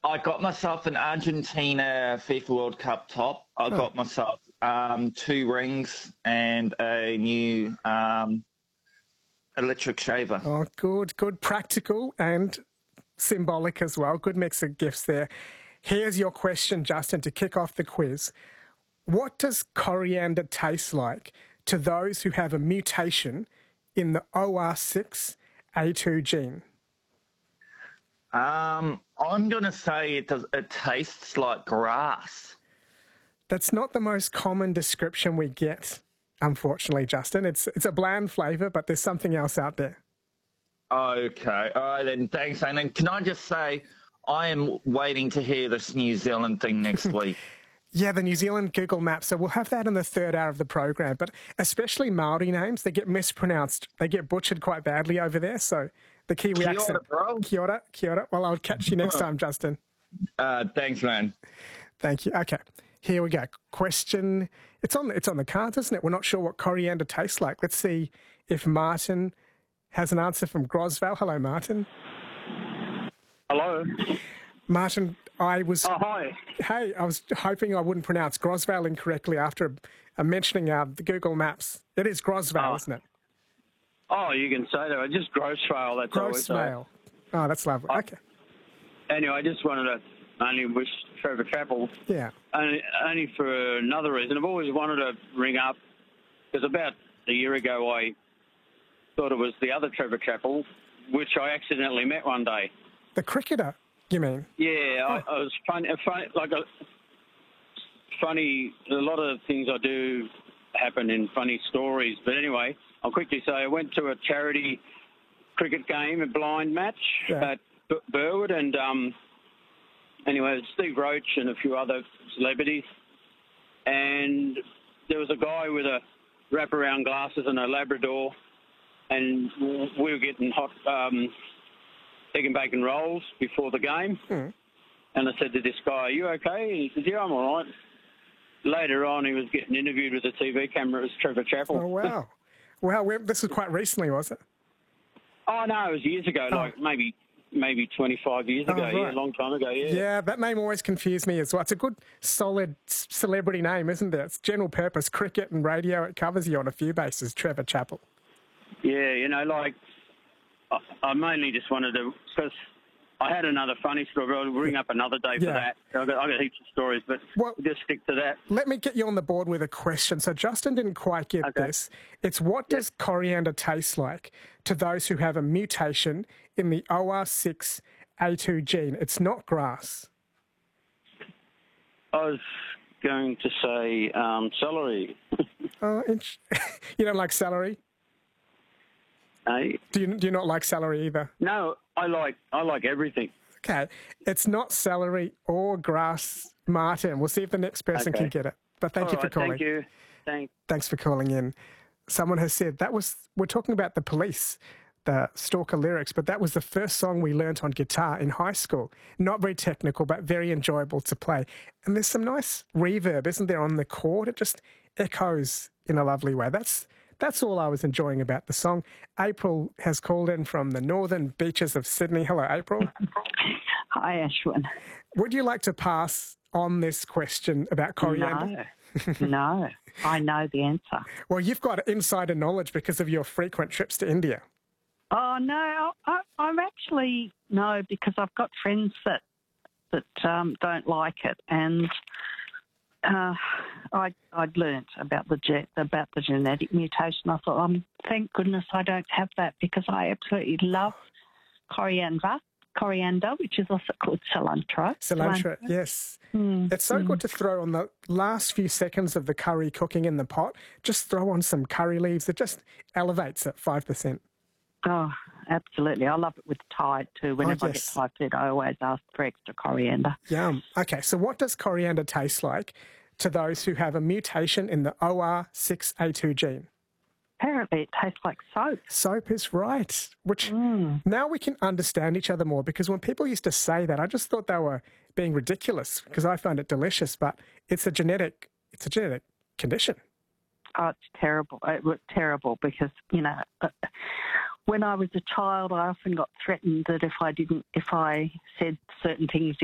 I got myself an Argentina FIFA World Cup top. I Oh, got myself two rings and a new electric shaver. oh, good, good. Practical and symbolic as well. Good mix of gifts there. Here's your question, Justin, to kick off the quiz. What does coriander taste like to those who have a mutation in the OR6A2 gene? I'm gonna say it does. It tastes like grass. That's not the most common description we get, unfortunately, Justin. It's a bland flavour, but there's something else out there. Okay, all right then. Thanks, and then can I just say I am waiting to hear this New Zealand thing next week. Yeah, the New Zealand Google Maps. So we'll have that in the third hour of the program. But especially Māori names, they get mispronounced. They get butchered quite badly over there. So the Kiwi Kia ora, accent. bro. Kia ora, kia ora. Well, I'll catch you next time, Justin. Thanks, man. Thank you. Okay, here we go. Question. It's on the cards, isn't it? We're not sure what coriander tastes like. Let's see if Martin has an answer from Grosval. Hello, Martin. Hello. Martin, I was... Oh, hi. Hey, I was hoping I wouldn't pronounce Grosval incorrectly after mentioning the Google Maps. It is Grosval, isn't it? Oh, you can say that. Just Grossvale, that's all we say. Grosval. Oh, that's lovely. Okay. Anyway, I just wanted to only wish Trevor Chappell, Yeah. only for another reason. I've always wanted to ring up, because about a year ago I thought it was the other Trevor Chappell, which I accidentally met one day. The cricketer, you mean? Yeah, I was funny, a lot of things I do happen in funny stories. But anyway, I'll quickly say I went to a charity cricket game, a blind match at Burwood, and anyway, Steve Roach and a few other celebrities. And there was a guy with a wraparound glasses and a Labrador, and we were getting hot egg and bacon rolls before the game. Mm. And I said to this guy, "Are you okay?" And he said, "Yeah, I'm all right." Later on, he was getting interviewed with a TV camera as Trevor Chappell. Oh, wow. Wow, this was quite recently, was it? Oh, no, it was years ago, like maybe 25 years ago, right. yeah, a long time ago, yeah. Yeah, that name always confused me as well. It's a good, solid celebrity name, isn't it? It's general purpose cricket and radio. It covers you on a few bases, Trevor Chappell. Yeah, I mainly just wanted to, because I had another funny story, but I'll ring up another day for that. I've got heaps of stories, but we'll just stick to that. Let me get you on the board with a question. So Justin didn't quite get this. It's what does coriander taste like to those who have a mutation in the OR6A2 gene? It's not grass. I was going to say celery. Oh, you don't like celery? Hey? Do you not like celery either? No, I like everything. Okay, it's not celery or grass, Martin. We'll see if the next person can get it. But thank you for calling. Thank you. Thanks for calling in. Someone has said we're talking about the Police, the Stalker lyrics, but that was the first song we learnt on guitar in high school. Not very technical, but very enjoyable to play. And there's some nice reverb, isn't there, on the chord? It just echoes in a lovely way. That's all I was enjoying about the song. April has called in from the northern beaches of Sydney. Hello, April. Hi, Ashwin. Would you like to pass on this question about coriander? No, I know the answer. Well, you've got insider knowledge because of your frequent trips to India. Oh, no, I'm actually, no, because I've got friends that don't like it, and I'd learnt about the genetic mutation. I thought, thank goodness I don't have that, because I absolutely love coriander, which is also called cilantro. Cilantro, yes. It's so good to throw on the last few seconds of the curry cooking in the pot. Just throw on some curry leaves. It just elevates it 5%. Oh, absolutely. I love it with Thai too. Whenever I get Thai food, I always ask for extra coriander. Yum. Okay, so what does coriander taste like to those who have a mutation in the OR6A2 gene? Apparently it tastes like soap. Soap is right, which now we can understand each other more, because when people used to say that, I just thought they were being ridiculous because I found it delicious, but it's a genetic condition. Oh, it's terrible. It was terrible because, when I was a child, I often got threatened that if I said certain things